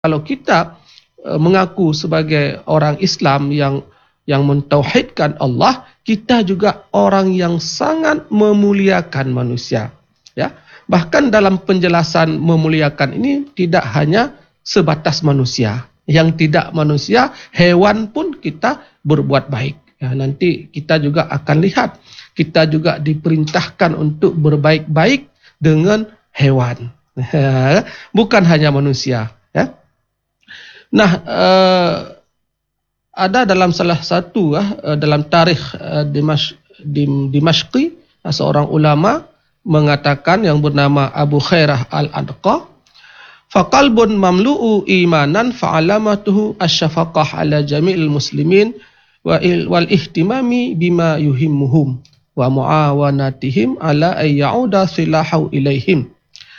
Kalau kita mengaku sebagai orang Islam yang mentauhidkan Allah, kita juga orang yang sangat memuliakan manusia. Ya, bahkan dalam penjelasan memuliakan ini tidak hanya sebatas manusia. Yang tidak manusia, hewan pun kita berbuat baik. Ya, nanti kita juga akan lihat, kita juga diperintahkan untuk berbaik-baik dengan hewan. Bukan hanya manusia. Ya. Nah, ada dalam salah satu dalam tarikh Dimashqi, seorang ulama mengatakan yang bernama Abu Khairah Al-Adqa, faqalbun mamlu'u imanan fa'alamatuhu asyafaqah ala jami'il muslimin wal ihtimami bima yuhimmuhum wa muawanatihim ala ayyauda silahu ilaihim.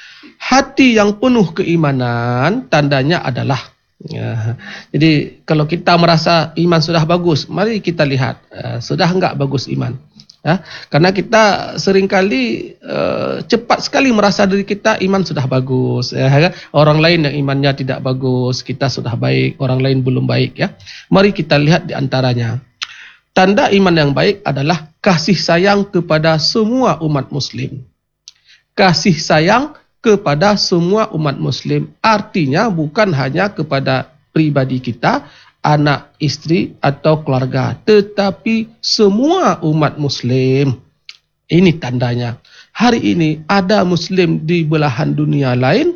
Hati yang penuh keimanan tandanya adalah, ya, jadi kalau kita merasa iman sudah bagus, mari kita lihat sudah enggak bagus iman. Ya, karena kita seringkali cepat sekali merasa diri kita iman sudah bagus. Ya, orang lain yang imannya tidak bagus, kita sudah baik, orang lain belum baik. Ya, mari kita lihat di antaranya. Tanda iman yang baik adalah kasih sayang kepada semua umat Muslim. Kasih sayang kepada semua umat Muslim artinya bukan hanya kepada pribadi kita, anak, istri atau keluarga, tetapi semua umat Muslim. Ini tandanya. Hari ini ada Muslim di belahan dunia lain,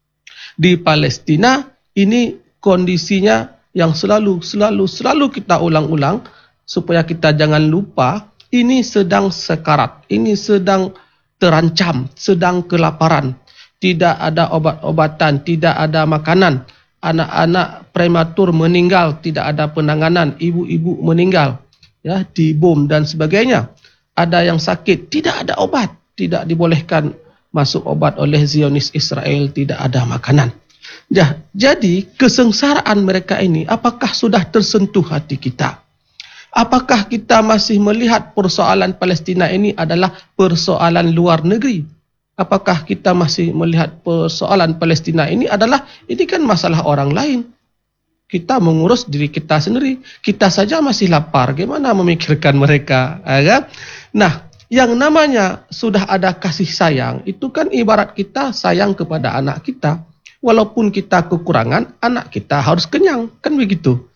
di Palestina, ini kondisinya yang selalu kita ulang-ulang supaya kita jangan lupa, ini sedang sekarat, ini sedang terancam, sedang kelaparan. Tidak ada obat-obatan, tidak ada makanan. Anak-anak prematur meninggal, tidak ada penanganan, ibu-ibu meninggal, ya, dibom dan sebagainya. Ada yang sakit, tidak ada obat, tidak dibolehkan masuk obat oleh Zionis Israel, tidak ada makanan. Ya, jadi kesengsaraan mereka ini, apakah sudah tersentuh hati kita? Apakah kita masih melihat persoalan Palestina ini adalah persoalan luar negeri? Apakah kita masih melihat persoalan Palestina ini kan masalah orang lain? Kita mengurus diri kita sendiri. Kita saja masih lapar. Bagaimana memikirkan mereka? Ya? Nah, yang namanya sudah ada kasih sayang, itu kan ibarat kita sayang kepada anak kita. Walaupun kita kekurangan, anak kita harus kenyang. Kan begitu?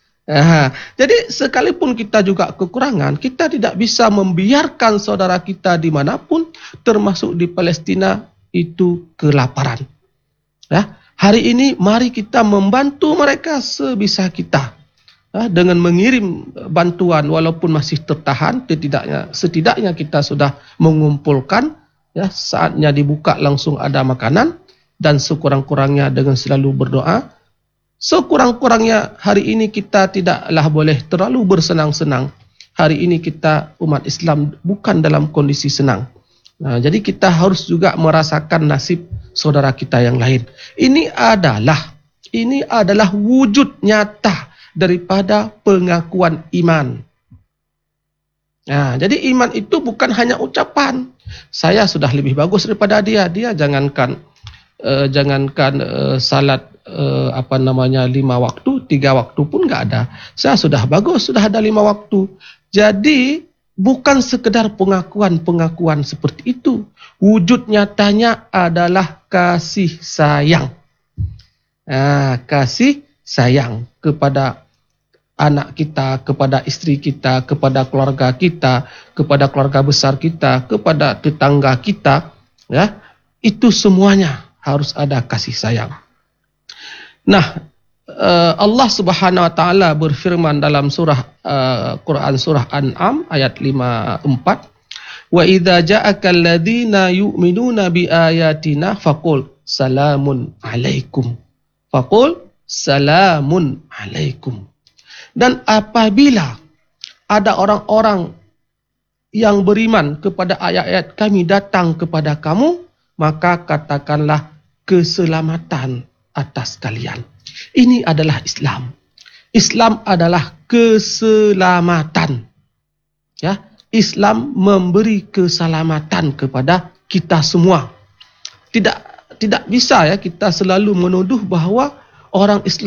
Jadi sekalipun kita juga kekurangan, kita tidak bisa membiarkan saudara kita dimanapun, termasuk di Palestina, itu kelaparan. Ya, hari ini mari kita membantu mereka sebisa kita, ya, dengan mengirim bantuan walaupun masih tertahan, setidaknya kita sudah mengumpulkan, ya, saatnya dibuka langsung ada makanan, dan sekurang-kurangnya dengan selalu berdoa. Sekurang-kurangnya hari ini kita tidaklah boleh terlalu bersenang-senang. Hari ini kita umat Islam bukan dalam kondisi senang. Nah, jadi kita harus juga merasakan nasib saudara kita yang lain. Ini adalah wujud nyata daripada pengakuan iman. Nah, jadi iman itu bukan hanya ucapan. Saya sudah lebih bagus daripada dia. Dia jangankan salat 5 waktu, 3 waktu pun enggak ada. Saya sudah bagus, sudah ada 5 waktu. Jadi bukan sekedar pengakuan seperti itu. Wujud nyatanya adalah kasih sayang. Kasih sayang kepada anak kita, kepada istri kita, kepada keluarga kita, kepada keluarga besar kita, kepada tetangga kita, ya. Itu semuanya harus ada kasih sayang. Nah, Allah Subhanahu wa taala berfirman dalam surah Quran surah An'am ayat 54, "Wa idza ja'akal ladzina yu'minuna bi ayatina faqul salamun 'alaikum." Faqul salamun 'alaikum. Dan apabila ada orang-orang yang beriman kepada ayat-ayat kami datang kepada kamu, maka katakanlah keselamatan atas kalian. Ini adalah Islam. Islam adalah keselamatan. Ya, Islam memberi keselamatan kepada kita semua. Tidak bisa ya kita selalu menuduh bahwa orang Islam